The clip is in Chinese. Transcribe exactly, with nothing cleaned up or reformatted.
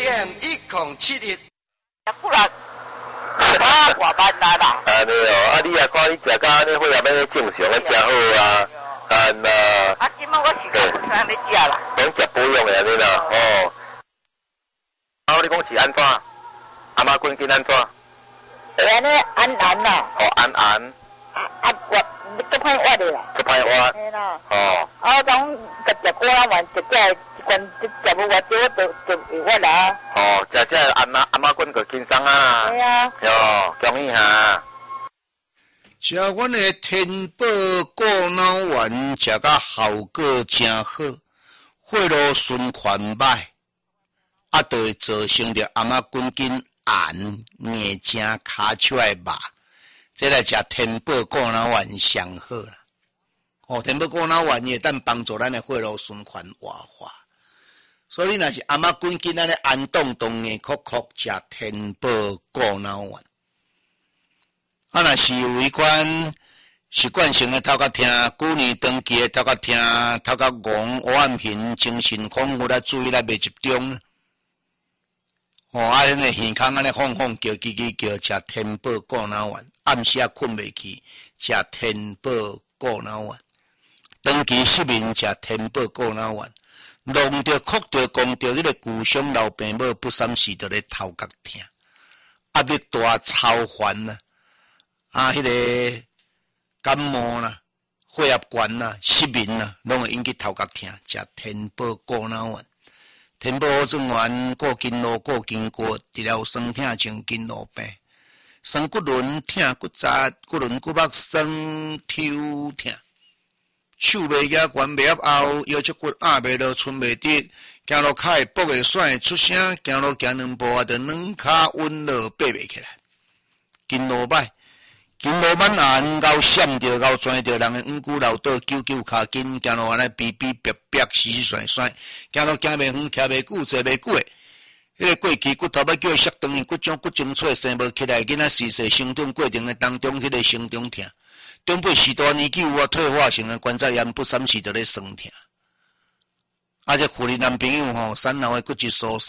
M 一零七一。 不然，啊，我班来啦。 啊，没有，啊，你也看你食到安尼，血压要正常，啊，真好啊。啊那。 啊，今麦我时间不啥要食啦。 拢食保养的安尼啦，哦。啊，你讲是安怎？阿妈滚筋安怎？ 安尼安安啦。 哦，安安。 啊啊，我足歹活的啦。 足歹活。 嘿啦。 哦。 啊，我讲食食果仔丸，食食一罐食食无偌少，我就就会活啦。 哦，食食阿妈阿妈滚个轻松啊。 对啊。 哟，恭喜哈。 食阮的天宝过脑丸，食甲效果真好，血路循环歹，啊，就会造成着阿妈滚筋寒，硬正骹手的肉。这来食天宝过脑丸上好啦。哦，天宝过脑丸会当帮助咱的血路循环活化。所以你若是阿妈滚筋安尼安动动硬哭哭，食天宝过脑丸。啊，若是有一款习惯性的头壳痛，旧年长期的头壳痛，头壳戆、黑眼皮、精神恍惚啦，注意力袂集中。哦，啊，恁的耳孔安尼晃晃叫、叽叽叫，食天宝过脑丸，暗时啊困袂去，食天宝过脑丸。长期失眠食天宝过脑丸，弄着哭着讲着迄个旧伤老病母不三时着咧头壳痛，压力大超烦啊！啊，迄、那个感冒啦、血压高啦、失眠啦，拢会引起头壳痛。食天宝过脑丸，天宝好转丸过筋络、过筋骨，治疗酸痛像筋络病、酸骨轮痛、骨扎、骨轮骨膜酸、抽痛，手袂举悬，袂压后，腰脊骨压袂落，寸袂直，行路脚会跛会甩出声，行路行两步啊，就软脚稳落爬袂起来，筋络歹。筋络满硬，咬闪着，咬钻着，人的五骨老倒，揪揪骹筋，行路安尼逼逼逼逼，死死甩甩，行路行袂远，徛袂久，坐袂久的。迄个过去骨头要叫伊摔断，伊骨种骨精粹生无起来，囡仔时势成长过程的当中，迄、那个成长痛，中辈时大年纪有啊退化性的关节炎，不三时就咧酸痛。啊，这妇女男朋友吼，产后的骨质疏松。